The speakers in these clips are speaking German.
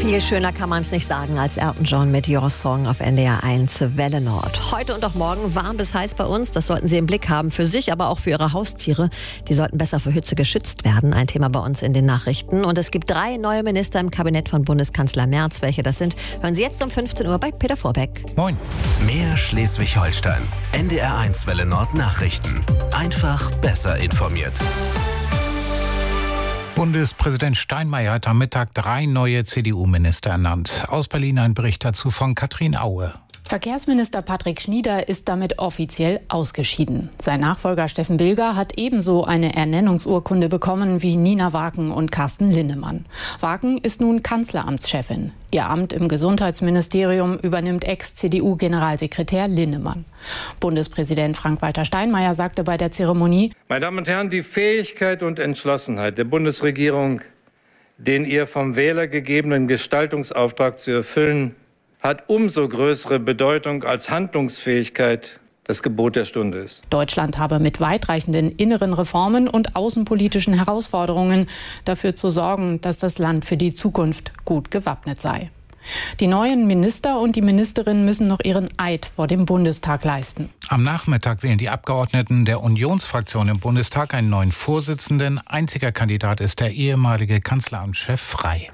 Viel schöner kann man es nicht sagen als Elton John mit Your Song auf NDR 1 Welle Nord. Heute und auch morgen warm bis heiß bei uns. Das sollten Sie im Blick haben. Für sich, aber auch für Ihre Haustiere. Die sollten besser vor Hitze geschützt werden. Ein Thema bei uns in den Nachrichten. Und es gibt 3 neue Minister im Kabinett von Bundeskanzler Merz. Welche das sind, hören Sie jetzt um 15 Uhr bei Peter Vorbeck. Moin. Mehr Schleswig-Holstein. NDR 1 Welle Nord Nachrichten. Einfach besser informiert. Bundespräsident Steinmeier hat am Mittag 3 neue CDU-Minister ernannt. Aus Berlin ein Bericht dazu von Katrin Aue. Verkehrsminister Patrick Schnieder ist damit offiziell ausgeschieden. Sein Nachfolger Steffen Bilger hat ebenso eine Ernennungsurkunde bekommen wie Nina Waken und Carsten Linnemann. Waken ist nun Kanzleramtschefin. Ihr Amt im Gesundheitsministerium übernimmt Ex-CDU-Generalsekretär Linnemann. Bundespräsident Frank-Walter Steinmeier sagte bei der Zeremonie: Meine Damen und Herren, die Fähigkeit und Entschlossenheit der Bundesregierung, den ihr vom Wähler gegebenen Gestaltungsauftrag zu erfüllen, hat umso größere Bedeutung, als Handlungsfähigkeit das Gebot der Stunde ist. Deutschland habe mit weitreichenden inneren Reformen und außenpolitischen Herausforderungen dafür zu sorgen, dass das Land für die Zukunft gut gewappnet sei. Die neuen Minister und die Ministerinnen müssen noch ihren Eid vor dem Bundestag leisten. Am Nachmittag wählen die Abgeordneten der Unionsfraktion im Bundestag einen neuen Vorsitzenden. Einziger Kandidat ist der ehemalige Kanzleramtschef Frey.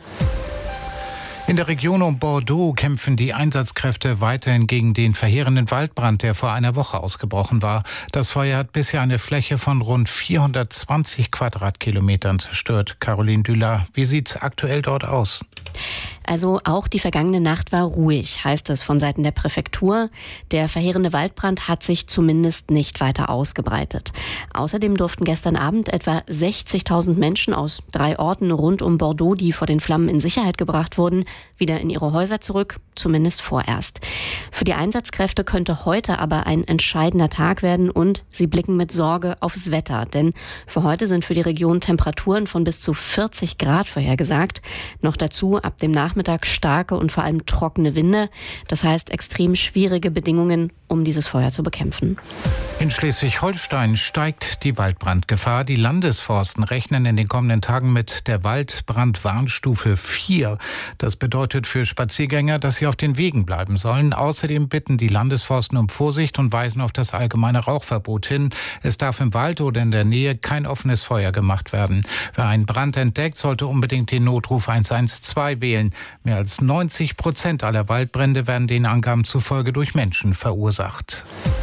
In der Region um Bordeaux kämpfen die Einsatzkräfte weiterhin gegen den verheerenden Waldbrand, der vor einer Woche ausgebrochen war. Das Feuer hat bisher eine Fläche von rund 420 Quadratkilometern zerstört. Caroline Düller, wie sieht's aktuell dort aus? Also auch die vergangene Nacht war ruhig, heißt es von Seiten der Präfektur. Der verheerende Waldbrand hat sich zumindest nicht weiter ausgebreitet. Außerdem durften gestern Abend etwa 60.000 Menschen aus 3 Orten rund um Bordeaux, die vor den Flammen in Sicherheit gebracht wurden, wieder in ihre Häuser zurück, zumindest vorerst. Für die Einsatzkräfte könnte heute aber ein entscheidender Tag werden und sie blicken mit Sorge aufs Wetter. Denn für heute sind für die Region Temperaturen von bis zu 40 Grad vorhergesagt. Noch dazu ab dem Nachmittag starke und vor allem trockene Winde. Das heißt extrem schwierige Bedingungen, um dieses Feuer zu bekämpfen. In Schleswig-Holstein steigt die Waldbrandgefahr. Die Landesforsten rechnen in den kommenden Tagen mit der Waldbrandwarnstufe 4. Das bedeutet für Spaziergänger, dass sie auf den Wegen bleiben sollen. Außerdem bitten die Landesforsten um Vorsicht und weisen auf das allgemeine Rauchverbot hin. Es darf im Wald oder in der Nähe kein offenes Feuer gemacht werden. Wer einen Brand entdeckt, sollte unbedingt den Notruf 112 wählen. Mehr als 90% aller Waldbrände werden den Angaben zufolge durch Menschen verursacht.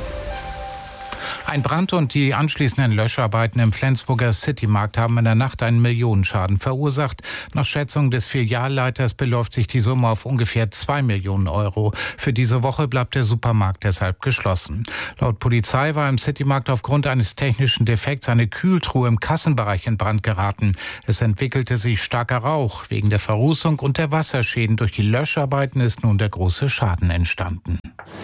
Ein Brand und die anschließenden Löscharbeiten im Flensburger Citymarkt haben in der Nacht einen Millionenschaden verursacht. Nach Schätzung des Filialleiters beläuft sich die Summe auf ungefähr 2 Millionen Euro. Für diese Woche bleibt der Supermarkt deshalb geschlossen. Laut Polizei war im Citymarkt aufgrund eines technischen Defekts eine Kühltruhe im Kassenbereich in Brand geraten. Es entwickelte sich starker Rauch. Wegen der Verrußung und der Wasserschäden durch die Löscharbeiten ist nun der große Schaden entstanden.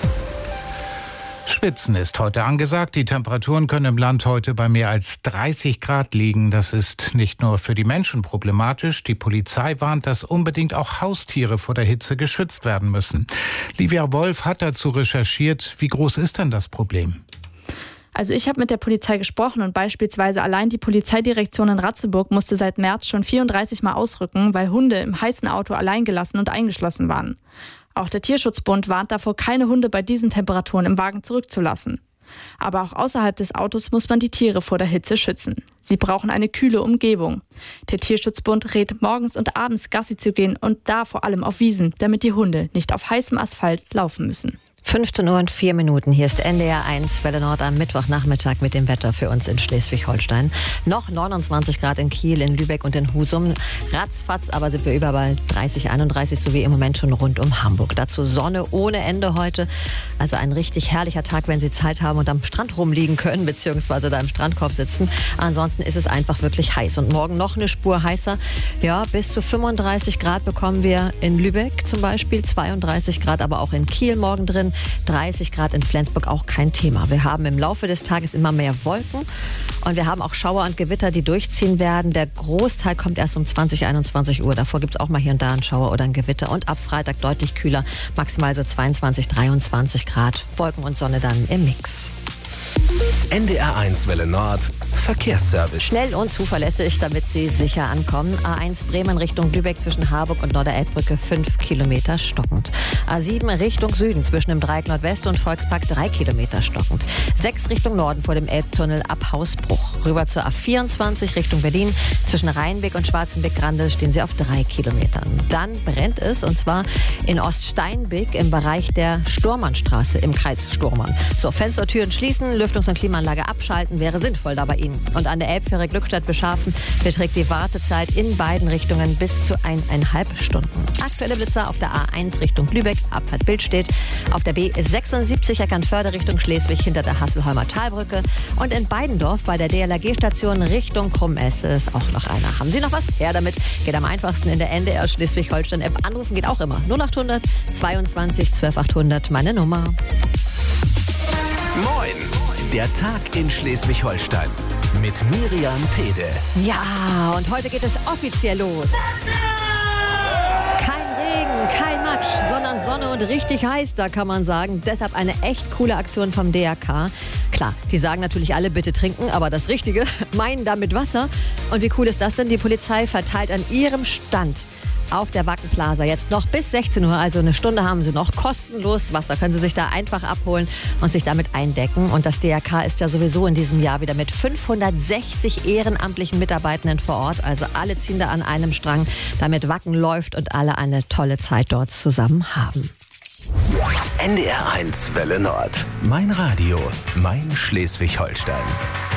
Schwitzen ist heute angesagt. Die Temperaturen können im Land heute bei mehr als 30 Grad liegen. Das ist nicht nur für die Menschen problematisch. Die Polizei warnt, dass unbedingt auch Haustiere vor der Hitze geschützt werden müssen. Livia Wolf hat dazu recherchiert. Wie groß ist denn das Problem? Also ich habe mit der Polizei gesprochen und beispielsweise allein die Polizeidirektion in Ratzeburg musste seit März schon 34 Mal ausrücken, weil Hunde im heißen Auto allein gelassen und eingeschlossen waren. Auch der Tierschutzbund warnt davor, keine Hunde bei diesen Temperaturen im Wagen zurückzulassen. Aber auch außerhalb des Autos muss man die Tiere vor der Hitze schützen. Sie brauchen eine kühle Umgebung. Der Tierschutzbund rät, morgens und abends Gassi zu gehen und da vor allem auf Wiesen, damit die Hunde nicht auf heißem Asphalt laufen müssen. 15:04 Uhr. Hier ist NDR 1 Welle Nord am Mittwochnachmittag mit dem Wetter für uns in Schleswig-Holstein. Noch 29 Grad in Kiel, in Lübeck und in Husum. Ratzfatz, aber sind wir überall 30, 31, so wie im Moment schon rund um Hamburg. Dazu Sonne ohne Ende heute. Also ein richtig herrlicher Tag, wenn Sie Zeit haben und am Strand rumliegen können, beziehungsweise da im Strandkorb sitzen. Ansonsten ist es einfach wirklich heiß. Und morgen noch eine Spur heißer. Ja, bis zu 35 Grad bekommen wir in Lübeck zum Beispiel. 32 Grad aber auch in Kiel morgen drin. 30 Grad in Flensburg auch kein Thema. Wir haben im Laufe des Tages immer mehr Wolken und wir haben auch Schauer und Gewitter, die durchziehen werden. Der Großteil kommt erst um 20, 21 Uhr. Davor gibt es auch mal hier und da einen Schauer oder ein Gewitter. Und ab Freitag deutlich kühler, maximal so 22, 23 Grad. Wolken und Sonne dann im Mix. NDR1 Welle Nord Verkehrsservice. Schnell und zuverlässig, damit Sie sicher ankommen. A1 Bremen Richtung Lübeck zwischen Harburg und Norderelbbrücke 5 Kilometer stockend. A7 Richtung Süden zwischen dem Dreieck Nordwest und Volkspark 3 Kilometer stockend. 6 Richtung Norden vor dem Elbtunnel ab Hausbruch. Rüber zur A24 Richtung Berlin. Zwischen Rheinbeck und Schwarzenbeck-Grande stehen Sie auf 3 Kilometern. Dann brennt es, und zwar in Oststeinbeck im Bereich der Sturmannstraße im Kreis Sturmann. So, Fenstertüren schließen, Lüftungs- und Klimaanlage abschalten wäre sinnvoll da bei Ihnen. Und an der Elbfähre Glückstadt Beschafen beträgt die Wartezeit in beiden Richtungen bis zu 1,5 Stunden. Aktuelle Blitzer auf der A1 Richtung Lübeck, Abfahrt Billstedt. Auf der B76 Eckernförde Richtung Schleswig hinter der Hasselholmer Talbrücke. Und in Beidendorf bei der DLRG-Station Richtung Krummesse ist auch noch einer. Haben Sie noch was? Her damit. Geht am einfachsten in der NDR Schleswig-Holstein-App. Anrufen geht auch immer. 0800 22 12 800, meine Nummer. Moin! Der Tag in Schleswig-Holstein mit Miriam Pede. Ja, und heute geht es offiziell los. Kein Regen, kein Matsch, sondern Sonne und richtig heiß, da kann man sagen. Deshalb eine echt coole Aktion vom DRK. Klar, die sagen natürlich alle, bitte trinken, aber das Richtige, meinen damit Wasser. Und wie cool ist das denn? Die Polizei verteilt an ihrem Stand auf der Wacken Plaza jetzt noch bis 16 Uhr, also eine Stunde haben Sie noch, kostenlos Wasser. Können Sie sich da einfach abholen und sich damit eindecken. Und das DRK ist ja sowieso in diesem Jahr wieder mit 560 ehrenamtlichen Mitarbeitenden vor Ort. Also alle ziehen da an einem Strang, damit Wacken läuft und alle eine tolle Zeit dort zusammen haben. NDR1 Welle Nord. Mein Radio, mein Schleswig-Holstein.